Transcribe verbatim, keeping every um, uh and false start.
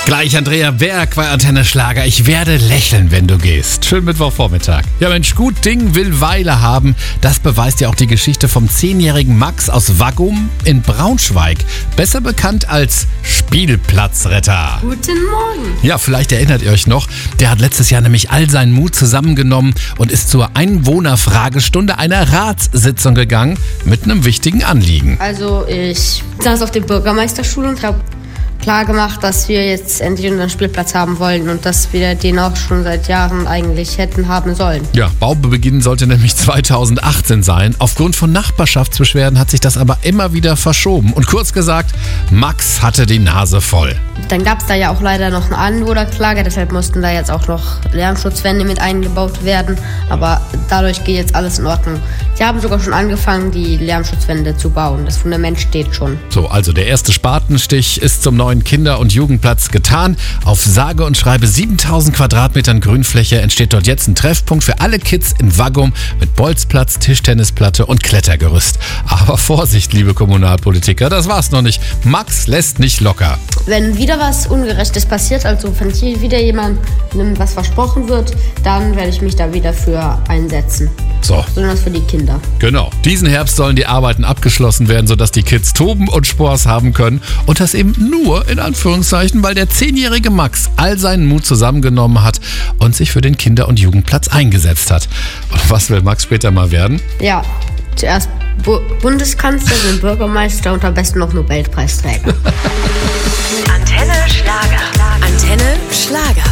Gleich Andrea Berg bei Antenne Schlager. Ich werde lächeln, wenn du gehst. Schönen Mittwochvormittag. Ja Mensch, gut Ding will Weile haben. Das beweist ja auch die Geschichte vom zehnjährigen Max aus Waggum in Braunschweig. Besser bekannt als Spielplatzretter. Guten Morgen. Ja, vielleicht erinnert ihr euch noch. Der hat letztes Jahr nämlich all seinen Mut zusammengenommen und ist zur Einwohnerfragestunde einer Ratssitzung gegangen mit einem wichtigen Anliegen. Also ich saß auf der Bürgermeisterschule und habe klar gemacht, dass wir jetzt endlich unseren Spielplatz haben wollen und dass wir den auch schon seit Jahren eigentlich hätten haben sollen. Ja, Baubeginn sollte nämlich zweitausendachtzehn sein. Aufgrund von Nachbarschaftsbeschwerden hat sich das aber immer wieder verschoben. Und kurz gesagt, Max hatte die Nase voll. Dann gab es da ja auch leider noch eine Anwohnerklage, deshalb mussten da jetzt auch noch Lärmschutzwände mit eingebaut werden. Aber dadurch geht jetzt alles in Ordnung. Sie haben sogar schon angefangen, die Lärmschutzwände zu bauen. Das Fundament steht schon. So, also der erste Spatenstich ist zum neuen Kinder- und Jugendplatz getan. Auf sage und schreibe siebentausend Quadratmetern Grünfläche entsteht dort jetzt ein Treffpunkt für alle Kids in Waggum mit Bolzplatz, Tischtennisplatte und Klettergerüst. Aber Vorsicht, liebe Kommunalpolitiker, das war's noch nicht. Max lässt nicht locker. Wenn wieder was Ungerechtes passiert, also wenn hier wieder jemandem was versprochen wird, dann werde ich mich da wieder für einsetzen. So. Besonders für die Kinder. Genau. Diesen Herbst sollen die Arbeiten abgeschlossen werden, sodass die Kids toben und Spaß haben können. Und das eben nur in Anführungszeichen, weil der zehnjährige Max all seinen Mut zusammengenommen hat und sich für den Kinder- und Jugendplatz eingesetzt hat. Und was will Max später mal werden? Ja, zuerst Bu- Bundeskanzler, dann Bürgermeister und am besten noch Nobelpreisträger. Antenne Schlager. Antenne Schlager.